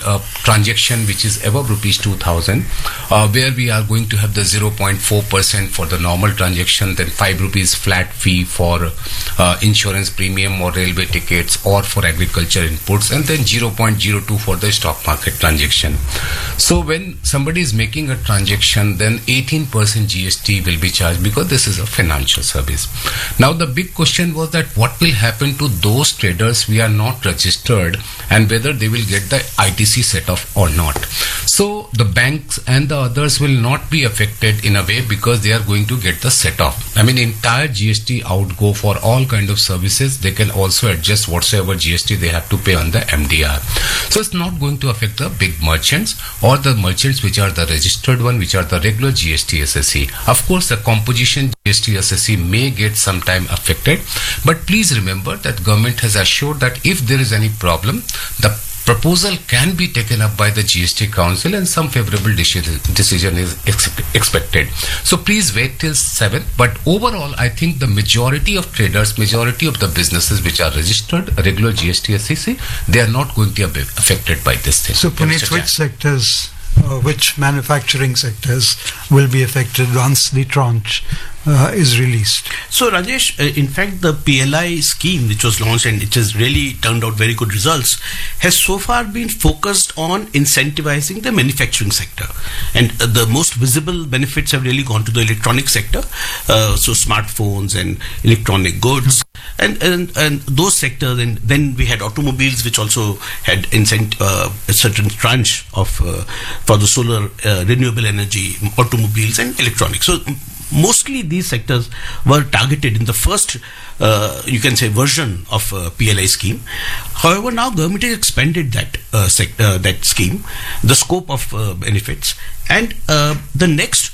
transaction which is above rupees 2000, where we are going to have the 0.4% for the normal transaction, then 5 rupees flat fee for insurance premium or railway tickets or for agriculture inputs, and then 0.02 for the stock market transaction. So when somebody is making a transaction, then 18% GST will be charged because this is a financial service. Now the big question was that what will happen to those traders who are not registered and whether they will get the ITC set off or not. So the banks and the others will not be affected in a way because they are going to get the set off. I mean, entire GST outgo for all kind of services, they can also adjust whatsoever GST they have to pay on the MDR. So it's not going to affect the big merchants or the merchants which are the registered one, which are the regular GST SSE. Of course, the composition GST SSE may get sometime affected, but please remember that government has assured that if there is any problem, the proposal can be taken up by the GST Council and some favorable decision is expected. So please wait till 7th. But overall, I think the majority of traders, majority of the businesses which are registered, regular GST SEC, they are not going to be affected by this thing. So Puneet, which sectors, which manufacturing sectors will be affected once the tranche is released? So Rajesh, in fact the PLI scheme which was launched and it has really turned out very good results has so far been focused on incentivizing the manufacturing sector, and the most visible benefits have really gone to the electronic sector, so smartphones and electronic goods and those sectors, and then we had automobiles which also had a certain tranche of for the solar renewable energy automobiles and electronics. So mostly these sectors were targeted in the first, you can say, version of PLI scheme. However, now government has expanded that scheme, the scope of benefits, and the next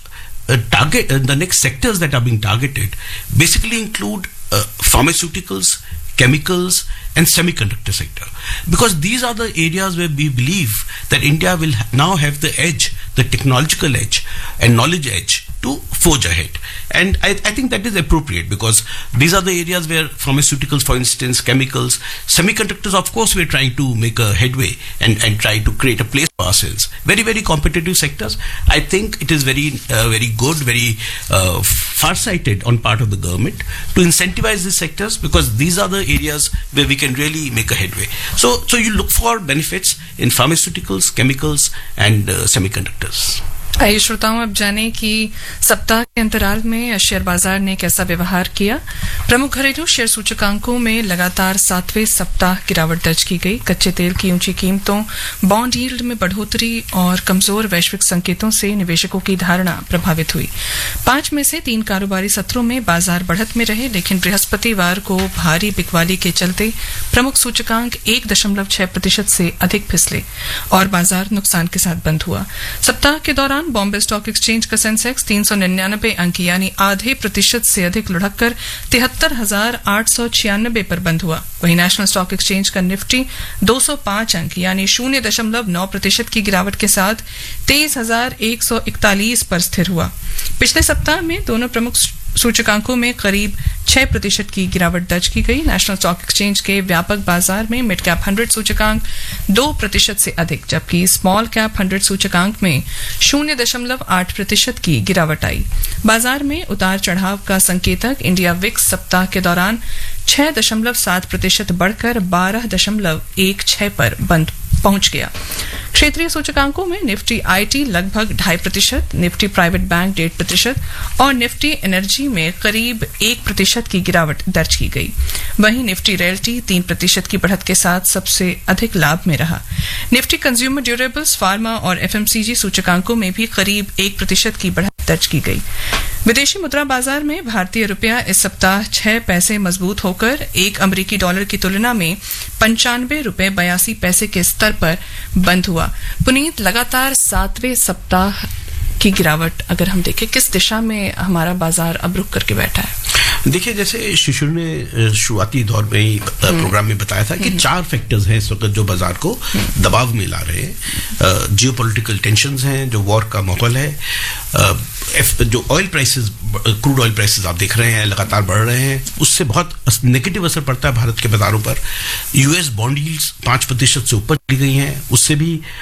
the next sectors that are being targeted basically include pharmaceuticals, chemicals, and semiconductor sector, because these are the areas where we believe that India will now have the edge, the technological edge and knowledge edge to forge ahead. And I think that is appropriate because these are the areas where pharmaceuticals, for instance, chemicals, semiconductors, of course, we're trying to make a headway and try to create a place for ourselves. Very, very competitive sectors. I think it is very good, very far-sighted on part of the government to incentivize these sectors, because these are the areas where we can really make a headway. So you look for benefits in pharmaceuticals, chemicals and semiconductors. आइए श्रोताओं, अब जाने कि सप्ताह के अंतराल में share बाजार ने कैसा व्यवहार किया। प्रमुख घरेलू शेयर सूचकांकों में लगातार 7वें सप्ताह गिरावट दर्ज की गई। कच्चे तेल की ऊंची कीमतों, बॉन्ड यील्ड में बढ़ोतरी और कमजोर वैश्विक संकेतों से निवेशकों की धारणा प्रभावित हुई। 5 में से 3 कारोबारी सत्रों में बाजार बढ़त में रहे, लेकिन बृहस्पतिवार को भारी बिकवाली के चलते प्रमुख सूचकांक 1.6% से अधिक फिसले और बाजार नुकसान के साथ बंद हुआ। सप्ताह के दौरान बॉम्बे स्टॉक एक्सचेंज का सेंसेक्स 399 अंक यानी आधे प्रतिशत से अधिक लुढ़ककर 73,896 पर बंद हुआ। वहीं नेशनल स्टॉक एक्सचेंज का निफ्टी 205 अंक यानी 0.9% की गिरावट के साथ 23,141 पर स्थिर हुआ। पिछले सप्ताह में दोनों प्रमुख सूचकांकों में करीब 6% की गिरावट दर्ज की गई। नेशनल स्टॉक एक्सचेंज के व्यापक बाजार में मिड कैप 100 सूचकांक 2% से अधिक, जबकि स्मॉल कैप 100 सूचकांक में 0.8% की गिरावट आई। बाजार में उतार चढ़ाव का संकेतक इंडिया विक्स सप्ताह के दौरान 6.7% बढ़कर 12.16 पर पहुंच गया। क्षेत्रीय सूचकांकों में निफ्टी आईटी लगभग 2.5%, निफ्टी प्राइवेट बैंक 1.5% और निफ्टी एनर्जी में करीब 1% की गिरावट दर्ज की गई। वहीं निफ्टी रियल्टी 3% की बढ़त के साथ सबसे अधिक लाभ में रहा। निफ्टी कंज्यूमर ड्यूरेबल्स, फार्मा और एफएमसीजी सूचकांकों में भी करीब 1% की बढ़त दर्ज की गई। विदेशी मुद्रा बाजार में भारतीय रुपया इस सप्ताह 6 पैसे मजबूत होकर एक अमेरिकी डॉलर की तुलना में 95 रुपये 82 पैसे के स्तर पर बंद हुआ। पुनीत, लगातार 7वें सप्ताह की गिरावट अगर हम देखें, किस दिशा में हमारा बाजार अब रुक करके बैठा है? देखिए, जैसे शिशु ने शुरुआती दौर में ही प्रोग्राम में बताया था कि 4 फैक्टर्स हैं इस वक्त जो बाजार को दबाव में ला रहे हैं। जियोपॉलिटिकल टेंशंस हैं, जो वॉर का माहौल है, जो oil prices, crude oil prices आप देख रहे हैं लगातार बढ़ रहे हैं, उससे बहुत नेगेटिव असर पड़ता है भारत के बाजारों पर। यूएस बॉन्ड यील्ड्स 5% से ऊपर चली गई हैं, उससे भी